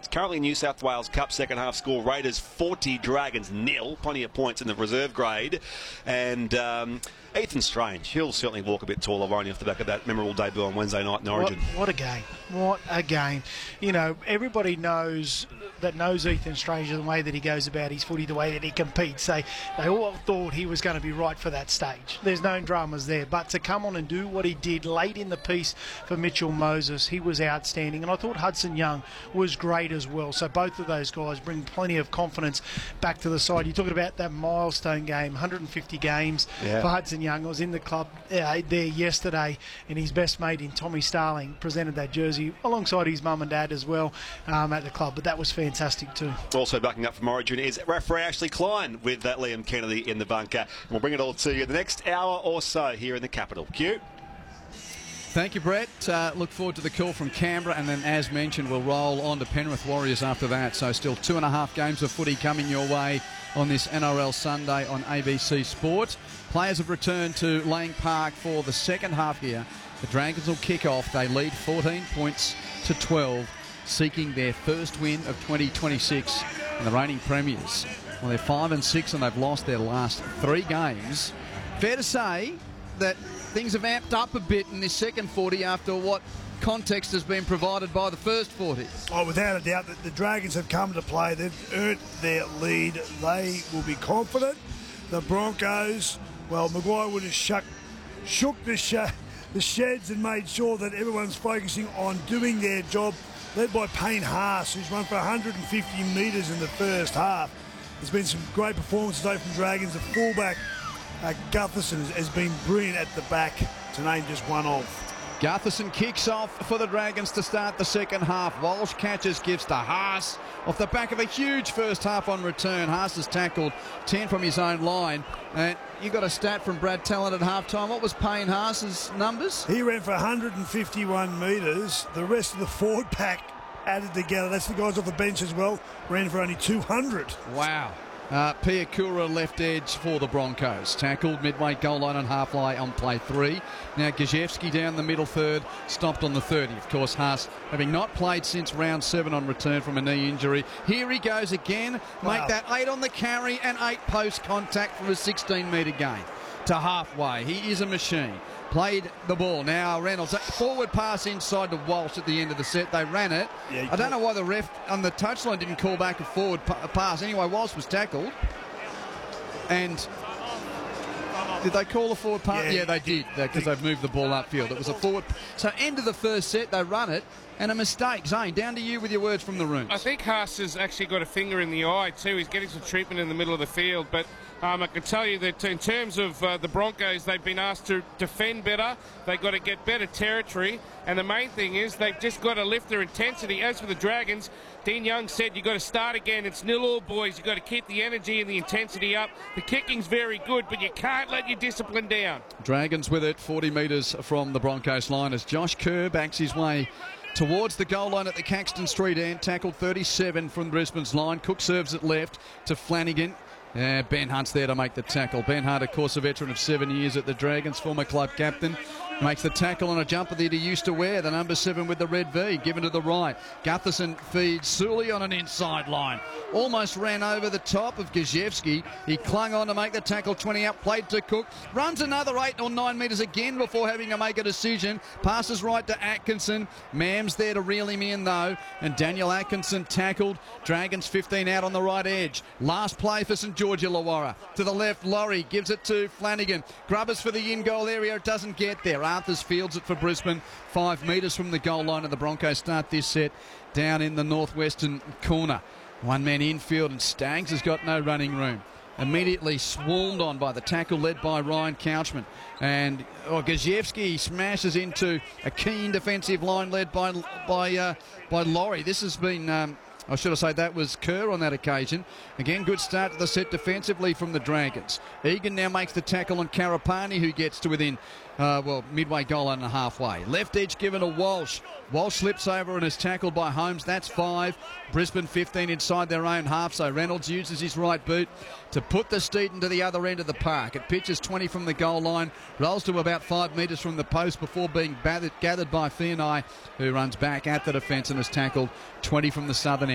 It's currently New South Wales Cup second half score. Raiders 40, Dragons 0. Plenty of points in the reserve grade. And Ethan Strange, he'll certainly walk a bit taller, won't he, off the back of that memorable debut on Wednesday night in Origin. What a game. What a game. You know, everybody knows Ethan Strange, the way that he goes about his footy, the way that he competes. They all thought he was going to be right for that stage. There's no dramas there. But to come on and do what he did late in the piece for Mitchell Moses, he was outstanding. And I thought Hudson Young was great as well. So both of those guys bring plenty of confidence back to the side. You're talking about that milestone game, 150 games for Hudson Young. I was in the club there yesterday, and his best mate in Tommy Starling presented that jersey alongside his mum and dad as well at the club. But that was fantastic too. Also backing up from Origin is referee Ashley Klein with Liam Kennedy in the bunker. And we'll bring it all to you the next hour or so here in the capital. Q. Thank you, Brett. Look forward to the call from Canberra, and then, as mentioned, we'll roll on to Penrith Warriors after that. So still 2.5 games of footy coming your way on this NRL Sunday on ABC Sport. Players have returned to Lang Park for the second half here. The Dragons will kick off. They lead 14 points to 12, seeking their first win of 2026. And the reigning premiers, well, they're 5-6 and they've lost their last 3 games. Fair to say that things have amped up a bit in this second 40 after what context has been provided by the first 40. Oh, without a doubt that the Dragons have come to play. They've earned their lead. They will be confident. The Broncos, well, Maguire would have shook the sheds and made sure that everyone's focusing on doing their job, led by Payne Haas, who's run for 150 metres in the first half. There's been some great performances though from Dragons. The fullback, Gutherson, has been brilliant at the back, to name just one of. Gutherson kicks off for the Dragons to start the second half. Walsh catches, gives to Haas off the back of a huge first half on return. Haas has tackled 10 from his own line. And you got a stat from Brad Talent at halftime. What was Payne Haas's numbers? He ran for 151 metres. The rest of the forward pack added together, that's the guys off the bench as well, ran for only 200. Wow. Piakura left edge for the Broncos. Tackled midway goal line and half line on play 3. Now Gajewski down the middle third, stopped on the 30. Of course, Haas having not played since round 7 on return from a knee injury. Here he goes again. Wow. Make that 8 on the carry and 8 post contact for a 16-metre gain to halfway. He is a machine. Played the ball. Now Reynolds, forward pass inside to Walsh at the end of the set. They ran it. Yeah, I don't know why the ref on the touchline didn't call back a forward pass. Anyway, Walsh was tackled. And did they call a forward pass? Yeah, they did, because they've moved the ball upfield. It was a forward. So end of the first set, they run it. And a mistake. Zane, down to you with your words from the room. I think Haas has actually got a finger in the eye too. He's getting some treatment in the middle of the field. But I can tell you that in terms of the Broncos, they've been asked to defend better. They've got to get better territory. And the main thing is they've just got to lift their intensity. As for the Dragons, Dean Young said you've got to start again. It's 0-0, boys. You've got to keep the energy and the intensity up. The kicking's very good, but you can't let your discipline down. Dragons with it, 40 metres from the Broncos line as Josh Kerr backs his way towards the goal line at the Caxton Street end. Tackled 37 from Brisbane's line. Cook serves it left to Flanagan. Ben Hunt's there to make the tackle. Ben Hunt, of course, a veteran of 7 years at the Dragons, former club captain. Makes the tackle on a jumper that he used to wear, the number 7 with the red V, given to the right. Gutherson feeds Sully on an inside line. Almost ran over the top of Gajewski. He clung on to make the tackle, 20 out, played to Cook. Runs another 8 or 9 metres again before having to make a decision. Passes right to Atkinson. Mams there to reel him in, though. And Daniel Atkinson tackled. Dragons 15 out on the right edge. Last play for St George Illawarra. To the left, Laurie gives it to Flanagan. Grubbers for the in-goal area. It doesn't get there. Arthurs fields it for Brisbane, 5 metres from the goal line, and the Broncos start this set down in the northwestern corner. One man infield, and Staggs has got no running room. Immediately swarmed on by the tackle led by Ryan Couchman. And Gajewski smashes into a keen defensive line led by Laurie. This has been... I should have said that was Kerr on that occasion. Again, good start to the set defensively from the Dragons. Egan now makes the tackle on Karapani, who gets to within, midway goal line and halfway. Left edge given to Walsh. Walsh slips over and is tackled by Holmes. That's 5. Brisbane 15 inside their own half, so Reynolds uses his right boot to put the Steeton to the other end of the park. It pitches 20 from the goal line, rolls to about 5 metres from the post before being gathered by Fianai, who runs back at the defence and is tackled 20 from the southern end.